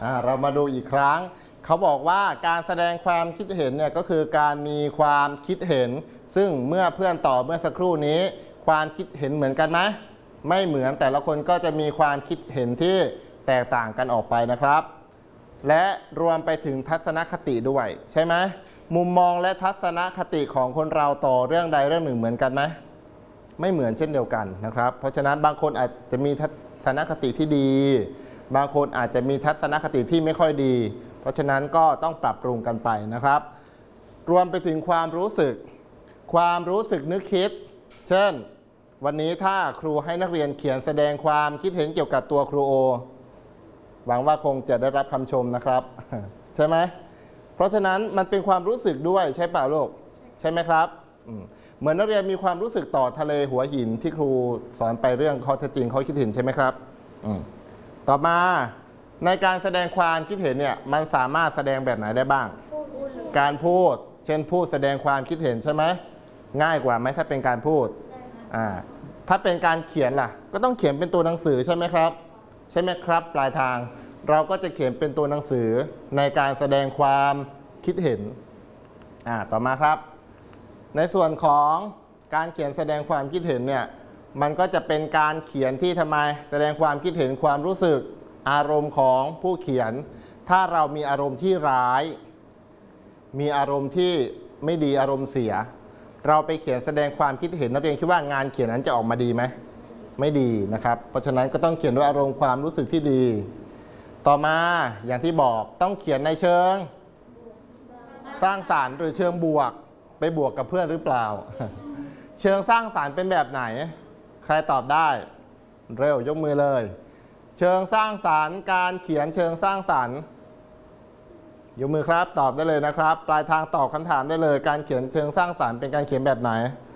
เรามาดูอีกครั้งเขาบอกว่าการแสดงความคิดเห็นเนี่ยก็คือการมีความคิดเห็นซึ่งเมื่อเพื่อนตอบเมื่อสักครู่นี้ความคิดเห็นเหมือนกันไหมไม่เหมือนแต่ละคนก็จะมีความคิดเห็นที่แตกต่างกันออกไปนะครับและรวมไปถึงทัศนคติด้วยใช่ไหมมุมมองและทัศนคติของคนเราต่อเรื่องใดเรื่องหนึ่งเหมือนกันไหมไม่เหมือนเช่นเดียวกันนะครับเพราะฉะนั้นบางคนอาจจะมีทัศนคติที่ดีบางคนอาจจะมีทัศนคติที่ไม่ค่อยดีเพราะฉะนั้นก็ต้องปรับปรุงกันไปนะครับรวมไปถึงความรู้สึกนึกคิดเช่นวันนี้ถ้าครูให้นักเรียนเขียนแสดงความคิดเห็นเกี่ยวกับตัวครูโอหวังว่าคงจะได้รับคำชมนะครับใช่ไหมเพราะฉะนั้นมันเป็นความรู้สึกด้วยใช่เปล่าลูกใช่ไหมครับเหมือนนักเรียนมีความรู้สึกต่อทะเลหัวหินที่ครูสอนไปเรื่องข้อเท็จจริงข้อคิดเห็นใช่ไหมครับต่อมาในการแสดงความคิดเห็นเนี่ยมันสามารถแสดงแบบไหนได้บ้างการพูดเช่นพูดแสดงความคิดเห็นใช่ไหมง่ายกว่าไหมถ้าเป็นการพูดถ้าเป็นการเขียนล่ะก็ต้องเขียนเป็นตัวหนังสือใช่ไหมครับใช่ไหมครับปลายทางเราก็จะเขียนเป็นตัวหนังสือในการแสดงความคิดเห็นต่อมาครับในส่วนของการเขียนแสดงความคิดเห็นเนี่ยมันก็จะเป็นการเขียนที่ทำไมแสดงความคิดเห็นความรู้สึกอารมณ์ของผู้เขียนถ้าเรามีอารมณ์ที่ร้ายมีอารมณ์ที่ไม่ดีอารมณ์เสียเราไปเขียนแสดงความคิดเห็นนักเรียนคิดว่างานเขียนนั้นจะออกมาดีไหมไม่ดีนะครับเพราะฉะนั้นก็ต้องเขียนด้วยอารมณ์ความรู้สึกที่ดีต่อมาอย่างที่บอกต้องเขียนในเชิงสร้างสรรค์หรือเชิงบวกไปบวกกับเพื่อนหรือเปล่าเชิงสร้างสรรค์เป็นแบบไหนใครตอบได้เร็วยกมือเลยเชิงสร้างสรรค์การเขียนเชิงสร้างสรรค์ยกมือครับตอบได้เลยนะครับปลายทางตอบคำถามได้เลยการเขียนเชิงสร้างสรรค์เป็นการเขียนแบบไหน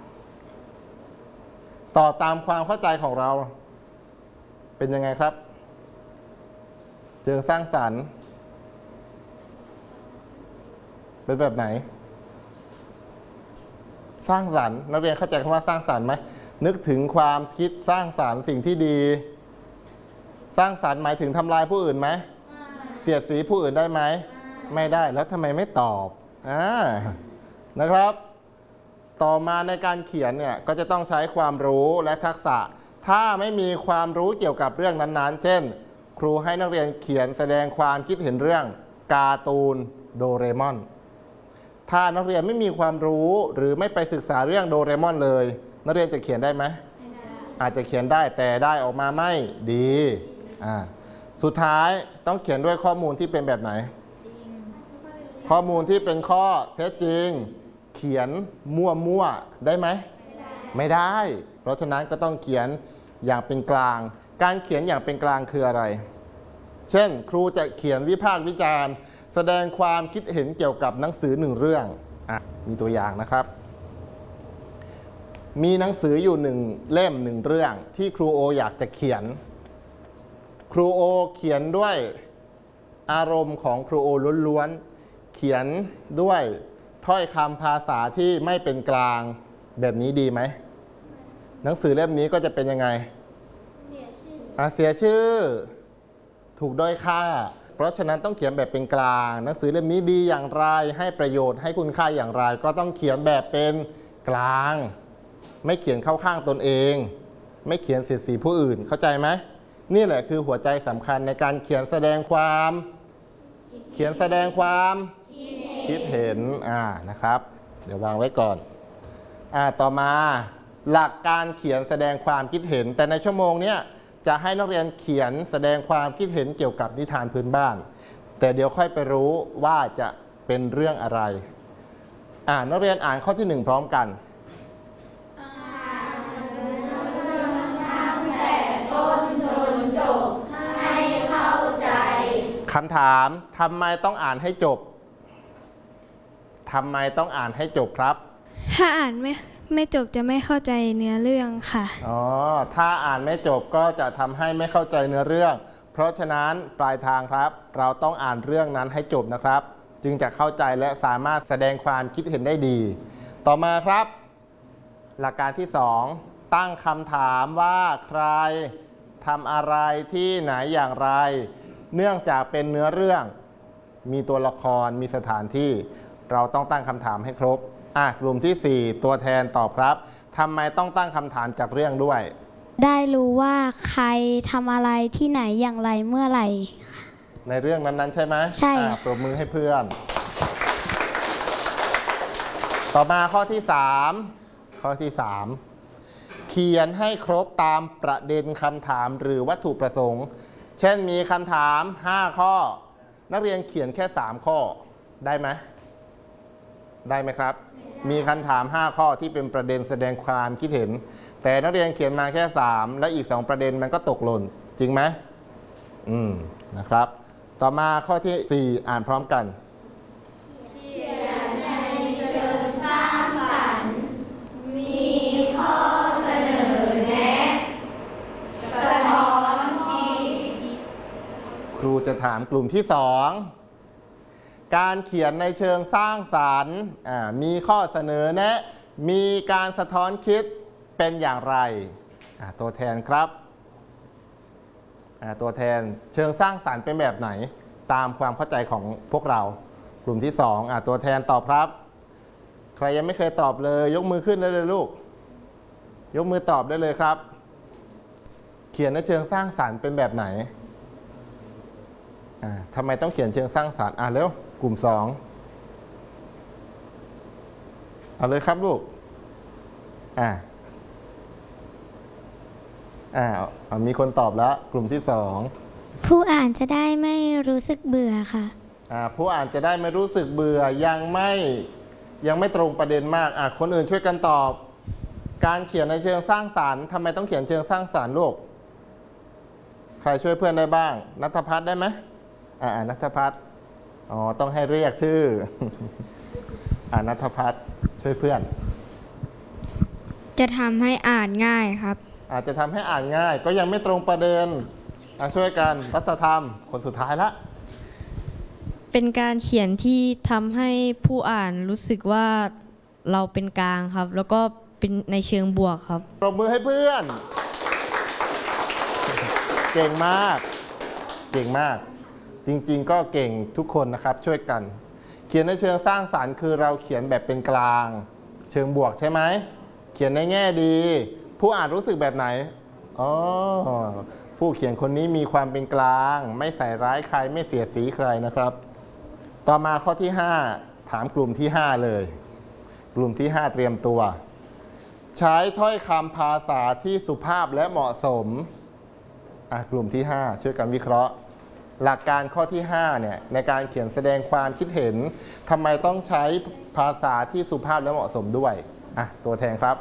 ตอบตามความเข้าใจของเราเป็นยังไงครับเชิงสร้างสรรค์เป็นแบบไหนสร้างสรรค์นักเรียนเข้าใจคำว่าสร้างสรรค์ไหมนึกถึงความคิดสร้างสรรค์สิ่งที่ดีสร้างสรรค์หมายถึงทำลายผู้อื่นไหมเสียดสีผู้อื่นได้ไหมไม่ได้แล้วทำไมไม่ตอบนะครับต่อมาในการเขียนเนี่ยก็จะต้องใช้ความรู้และทักษะถ้าไม่มีความรู้เกี่ยวกับเรื่องนั้นๆเช่นครูให้นักเรียนเขียนแสดงความคิดเห็นเรื่องการ์ตูนโดเรมอนถ้านักเรียนไม่มีความรู้หรือไม่ไปศึกษาเรื่องโดเรมอนเลยนักเรียนจะเขียนได้ไหมอาจจะเขียนได้แต่ได้ออกมาไม่ดีสุดท้ายต้องเขียนด้วยข้อมูลที่เป็นแบบไหนข้อมูลที่เป็นข้อเท็จจริงเขียนมั่วได้ไหมไม่ได้เพราะฉะนั้นก็ต้องเขียนอย่างเป็นกลางการเขียนอย่างเป็นกลางคืออะไรเช่นครูจะเขียนวิพากษ์วิจารณ์แสดงความคิดเห็นเกี่ยวกับหนังสือหนึ่งเรื่องมีตัวอย่างนะครับมีหนังสืออยู่1เล่ม1เรื่องที่ครูโออยากจะเขียนครูโอเขียนด้วยอารมณ์ของครูโอล้วนๆเขียนด้วยถ้อยคำภาษาที่ไม่เป็นกลางแบบนี้ดีไหมหนังสือเล่มนี้ก็จะเป็นยังไงเสียชื่อถูกด้อยค่าเพราะฉะนั้นต้องเขียนแบบเป็นกลางหนังสือเล่มนี้ดีอย่างไรให้ประโยชน์ให้คุณค่าอย่างไรก็ต้องเขียนแบบเป็นกลางไม่เขียนเข้าข้างตนเองไม่เขียนเสียดสีผู้อื่นเข้าใจไหมนี่แหละคือหัวใจสำคัญในการเขียนแสดงความคิดเห็นนะครับเดี๋ยววางไว้ก่อนต่อมาหลักการเขียนแสดงความคิดเห็นแต่ในชั่วโมงนี้จะให้นักเรียนเขียนแสดงความคิดเห็นเกี่ยวกับนิทานพื้นบ้านแต่เดี๋ยวค่อยไปรู้ว่าจะเป็นเรื่องอะไรนักเรียนอ่านข้อที่1พร้อมกันคำถามทำไมต้องอ่านให้จบทำไมต้องอ่านให้จบครับถ้าอ่านไม่จบจะไม่เข้าใจเนื้อเรื่องค่ะถ้าอ่านไม่จบก็จะทำให้ไม่เข้าใจเนื้อเรื่องเพราะฉะนั้นปลายทางครับเราต้องอ่านเรื่องนั้นให้จบนะครับจึงจะเข้าใจและสามารถแสดงความคิดเห็นได้ดีต่อมาครับหลักการที่2ตั้งคำถามว่าใครทำอะไรที่ไหนอย่างไรเนื่องจากเป็นเนื้อเรื่องมีตัวละครมีสถานที่เราต้องตั้งคำถามให้ครบกลุ่มที่ 4 ตัวแทนตอบครับทำไมต้องตั้งคำถามจากเรื่องด้วยได้รู้ว่าใครทำอะไรที่ไหนอย่างไรเมื่อไหร่ในเรื่องนั้นๆใช่ไหมใช่ปรบมือให้เพื่อนต่อมาข้อที่ 3 ข้อที่ 3 เขียนให้ครบตามประเด็นคำถามหรือวัตถุประสงค์เช่นมีคำถาม5ข้อนักเรียนเขียนแค่3ข้อได้ไหมได้ไหมครับมีคำถาม5ข้อที่เป็นประเด็นแสดงความคิดเห็นแต่นักเรียนเขียนมาแค่3และอีก2ประเด็นมันก็ตกหล่นจริงไหมนะครับต่อมาข้อที่ 4 อ่านพร้อมกันเขียนในเชิงสร้างสรรค์มีข้อเสนอแนะสะท้อนคิดครูจะถามกลุ่มที่ 2การเขียนในเชิงสร้างสรรค์มีข้อเสนอแนะมีการสะท้อนคิดเป็นอย่างไรตัวแทนครับตัวแทนเชิงสร้างสรรค์เป็นแบบไหนตามความเข้าใจของพวกเรากลุ่มที่ 2ตัวแทนตอบครับใครยังไม่เคยตอบเลยยกมือขึ้นได้เลยลูกยกมือตอบได้เลยครับเขียนในเชิงสร้างสรรค์เป็นแบบไหนทำไมต้องเขียนเชิงสร้างสรรค์เร็วกลุ่ม 2เอาเลยครับลูกมีคนตอบแล้วกลุ่มที่ 2 ผู้อ่านจะได้ไม่รู้สึกเบื่อค่ะผู้อ่านจะได้ไม่รู้สึกเบื่อยังไม่ตรงประเด็นมากคนอื่นช่วยกันตอบการเขียนในเชิงสร้างสรรค์ทำไมต้องเขียนเชิงสร้างสรรค์ลูกใครช่วยเพื่อนได้บ้างณัฐพัฒน์ได้ไหมณัฐพัฒน์ต้องให้เรียกชื่อณัฐพัฒน์ช่วยเพื่อนจะทำให้อ่านง่ายครับอาจจะทำให้อ่านง่ายก็ยังไม่ตรงประเด็นช่วยกันรัฐธรรมคนสุดท้ายละเป็นการเขียนที่ทำให้ผู้อ่านรู้สึกว่าเราเป็นกลางครับแล้วก็เป็นในเชิงบวกครับปรบมือให้เพื่อนเก่งมากเก่งมากจริงๆก็เก่งทุกคนนะครับช่วยกันเขียนในเชิงสร้างสรรค์คือเราเขียนแบบเป็นกลางเชิงบวกใช่ไหมเขียนในแง่ดีผู้อ่านรู้สึกแบบไหนผู้เขียนคนนี้มีความเป็นกลางไม่ใส่ร้ายใครไม่เสียดสีใครนะครับต่อมาข้อที่ 5ถามกลุ่มที่ 5เลยกลุ่มที่ 5เตรียมตัวใช้ถ้อยคำภาษาที่สุภาพและเหมาะสมกลุ่มที่ 5ช่วยกันวิเคราะห์หลักการข้อที่5เนี่ยในการเขียนแสดงความคิดเห็นทำไมต้องใช้ภาษาที่สุภาพและเหมาะสมด้วยตัวแทนครับ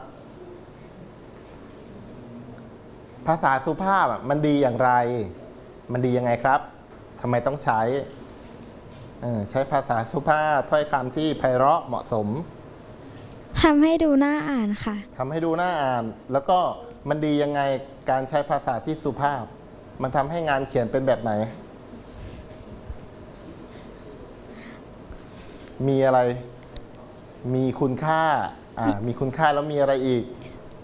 ภาษาสุภาพมันดีอย่างไรมันดียังไงครับทำไมต้องใช้ภาษาสุภาพถ้อยคำที่ไพเราะเหมาะสมทำให้ดูน่าอ่านค่ะทำให้ดูน่าอ่านแล้วก็มันดียังไงการใช้ภาษาที่สุภาพมันทำให้งานเขียนเป็นแบบไหนมีอะไรมีคุณค่ามีคุณค่าแล้วมีอะไรอีก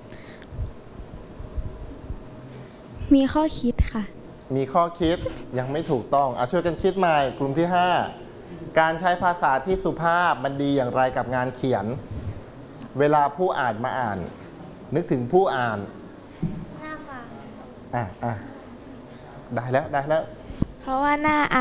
มีข้อคิดค่ะมีข้อคิดยังไม่ถูกต้องช่วยกันคิดใหม่กลุ่มที่ 5การใช้ภาษาที่สุภาพมันดีอย่างไรกับงานเขียนเวลาผู้อ่านมาอ่านนึกถึงผู้อ่านได้แล้วเพราะว่าน่า